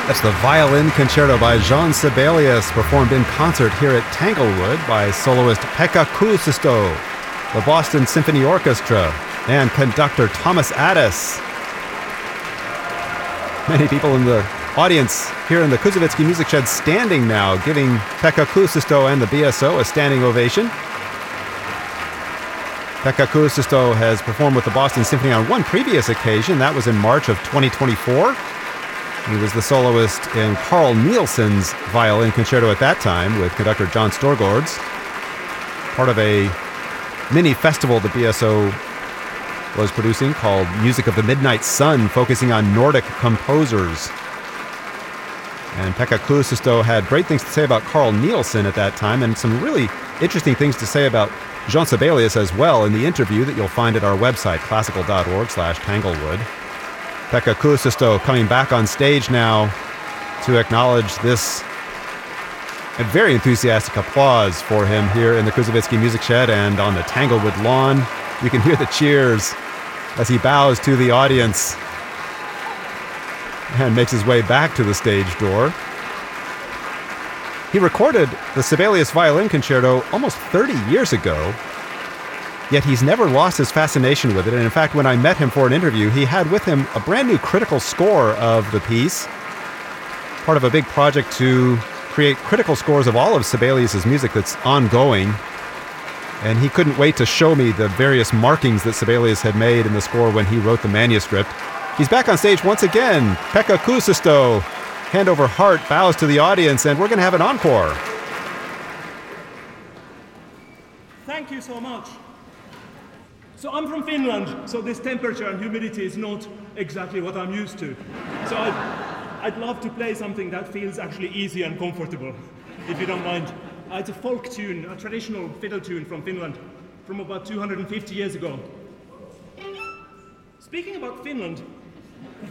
That's the Violin Concerto by Jean Sibelius, performed in concert here at Tanglewood by soloist Pekka Kuusisto, the Boston Symphony Orchestra, and conductor Thomas Addis. Many people in the audience here in the Kusevitsky Music Shed standing now, giving Pekka Kuusisto and the BSO a standing ovation. Pekka Kuusisto has performed with the Boston Symphony on one previous occasion. That was in March of 2024. He was the soloist in Carl Nielsen's Violin Concerto at that time with conductor John Storgårds, part of a mini festival the BSO was producing called Music of the Midnight Sun, focusing on Nordic composers. And Pekka Kuusisto had great things to say about Carl Nielsen at that time, and some really interesting things to say about Jean Sibelius as well in the interview that you'll find at our website, classical.org/Tanglewood. Pekka Kuusisto coming back on stage now to acknowledge this. A very enthusiastic applause for him here in the Kusevitsky Music Shed and on the Tanglewood lawn. You can hear the cheers as he bows to the audience and makes his way back to the stage door. He recorded the Sibelius Violin Concerto almost 30 years ago, yet he's never lost his fascination with it. And in fact, when I met him for an interview, he had with him a brand new critical score of the piece, part of a big project to create critical scores of all of Sibelius's music that's ongoing. And he couldn't wait to show me the various markings that Sibelius had made in the score when he wrote the manuscript. He's back on stage once again. Pekka Kuusisto, hand over heart, bows to the audience, and we're going to have an encore. Thank you so much. So I'm from Finland, so this temperature and humidity is not exactly what I'm used to. So I'd love to play something that feels actually easy and comfortable, if you don't mind. It's a folk tune, a traditional fiddle tune from Finland from about 250 years ago. Speaking about Finland,